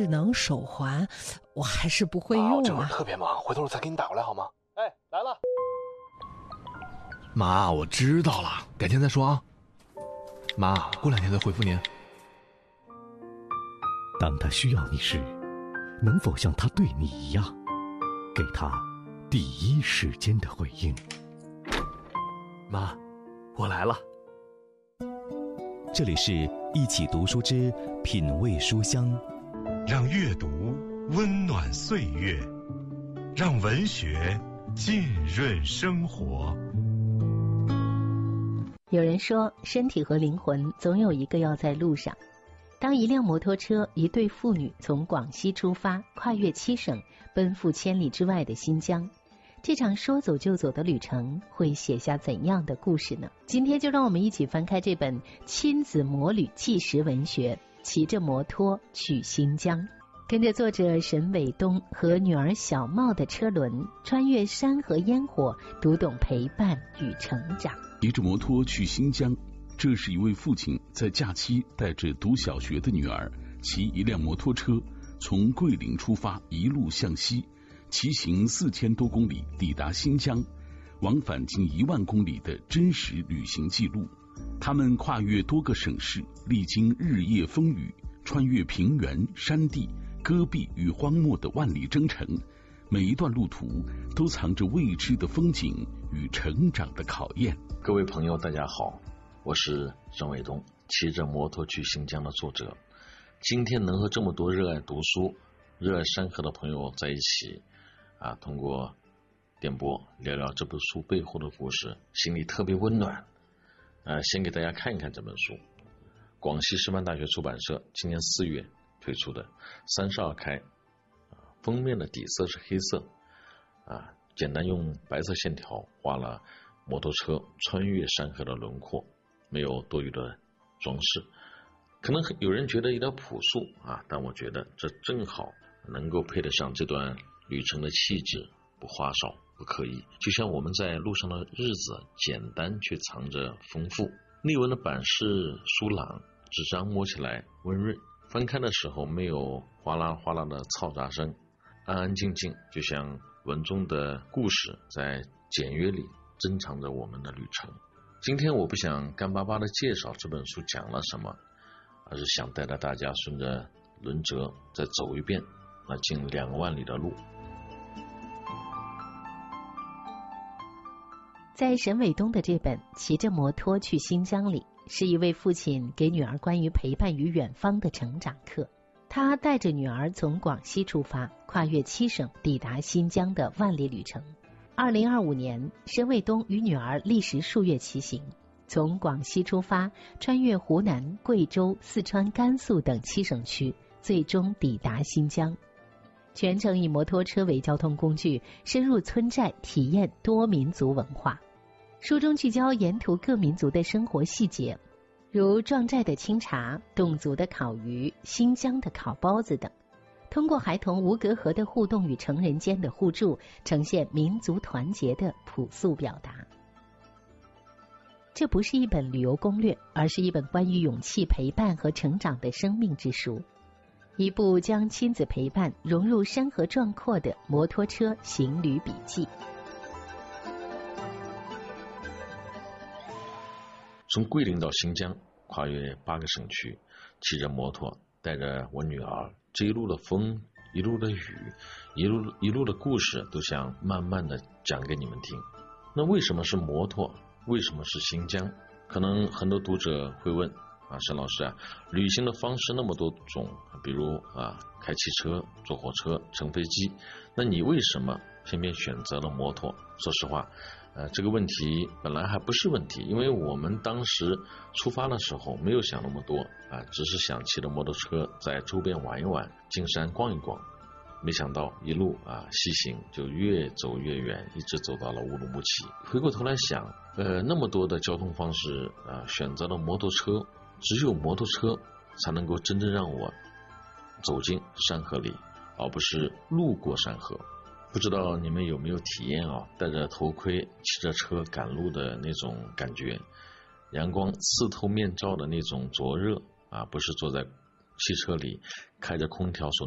能手环我还是不会用这会儿特别忙，回头我再给你打过来好吗？哎，来了。 妈，我知道了，改天再说啊。妈，过2天再回复您。 当他需要你时，能否像他对你一样，给他第一时间的回应？ 妈，我来了。 这里是一起读书之品味书香， 让阅读温暖岁月，让文学浸润生活。 有人说，身体和灵魂总有一个要在路上。当一辆摩托车，一对父女从广西出发，跨越7省，奔赴千里之外的新疆，这场说走就走的旅程会写下怎样的故事呢？今天就让我们一起翻开这本亲子摩旅纪实文学《骑着摩托去新疆》，跟着作者沈伟东和女儿小茂的车轮，穿越山河烟火，读懂陪伴与成长。 骑着摩托去新疆，这是一位父亲在假期带着读小学的女儿，骑一辆摩托车从桂林出发，一路向西，骑行4000多公里抵达新疆，往返近1万公里的真实旅行记录。他们跨越多个省市，历经日夜风雨，穿越平原、山地、戈壁与荒漠的万里征程，每一段路途都藏着未知的风景与成长的考验。 各位朋友大家好，我是沈伟东，骑着摩托去新疆的作者。今天能和这么多热爱读书、热爱山河的朋友在一起通过电波聊聊这本书背后的故事，心里特别温暖。先给大家看一看这本书，广西师范大学出版社今年4月推出的，32开，封面的底色是黑色，简单用白色线条画了摩托车穿越山河的轮廓，没有多余的装饰。可能有人觉得有点朴素但我觉得这正好能够配得上这段旅程的气质，不花哨不刻意，就像我们在路上的日子，简单却藏着丰富。内文的版式疏朗，纸张摸起来温润，翻开的时候没有哗啦哗啦的嘈杂声，安安静静，就像文中的故事在简约里珍藏着我们的旅程。今天我不想干巴巴的介绍这本书讲了什么，而是想带着大家顺着轮辙再走一遍那近2万里的路。 在沈伟东的这本《骑着摩托去新疆》里，是一位父亲给女儿关于陪伴与远方的成长课。他带着女儿从广西出发，跨越7省，抵达新疆的万里旅程。2025年，沈伟东与女儿历时数月骑行，从广西出发，穿越湖南、贵州、四川、甘肃等7省区，最终抵达新疆。全程以摩托车为交通工具，深入村寨，体验多民族文化。书中聚焦沿途各民族的生活细节，如壮寨的清茶、侗族的烤鱼、新疆的烤包子等，通过孩童无隔阂的互动与成人间的互助，呈现民族团结的朴素表达。这不是一本旅游攻略，而是一本关于勇气、陪伴和成长的生命之书，一部将亲子陪伴融入山河壮阔的摩托车行旅笔记。 从桂林到新疆，跨越8个省区，骑着摩托，带着我女儿，这一路的风，一路的雨，一路的故事，都想慢慢的讲给你们听。那为什么是摩托？为什么是新疆？可能很多读者会问沈老师旅行的方式那么多种，比如开汽车、坐火车、乘飞机，那你为什么偏偏选择了摩托？说实话这个问题本来还不是问题，因为我们当时出发的时候没有想那么多只是想骑着摩托车在周边玩一玩，进山逛一逛。没想到一路西行，就越走越远，一直走到了乌鲁木齐。回过头来想那么多的交通方式选择了摩托车，只有摩托车才能够真正让我走进山河里，而不是路过山河。不知道你们有没有体验戴着头盔骑着车赶路的那种感觉，阳光刺透面罩的那种灼热不是坐在汽车里开着空调所